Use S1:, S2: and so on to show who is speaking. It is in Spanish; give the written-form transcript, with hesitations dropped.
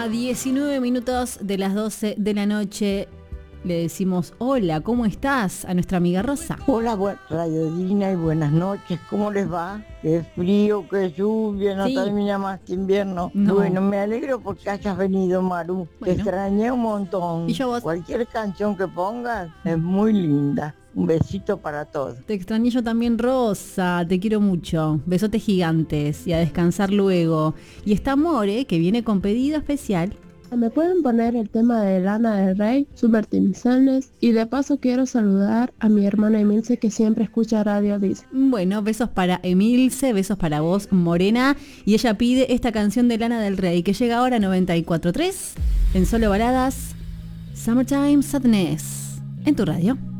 S1: 19 minutos de las 12 de la noche le decimos hola, ¿cómo estás? A nuestra amiga Rosa.
S2: Hola, Radio Dina y buenas noches, ¿cómo les va? Qué frío, qué lluvia, no termina más que invierno.
S1: No.
S2: Bueno, me alegro porque hayas venido, Maru. Te extrañé un montón.
S1: ¿Y yo vos?
S2: Cualquier canción que pongas es muy linda. Un besito para todos.
S1: Te extrañé yo también, Rosa, te quiero mucho. Besotes gigantes y a descansar luego. Y está More, que viene con pedido especial.
S3: ¿Me pueden poner el tema de Lana del Rey, Supersticiones? Y de paso quiero saludar a mi hermana Emilce, que siempre escucha Radio Dice.
S1: Bueno, besos para Emilce, besos para vos, Morena. Y ella pide esta canción de Lana del Rey, que llega ahora a 94.3 en Solo Baladas, Summertime Sadness, en tu radio.